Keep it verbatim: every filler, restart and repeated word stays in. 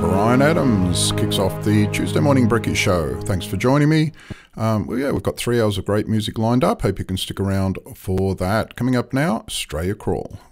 Bryan Adams kicks off the Tuesday Morning Brekkie Show. Thanks for joining me. Um, well, yeah, we've got three hours of great music lined up. Hope you can stick around for that. Coming up now, Australia Crawl.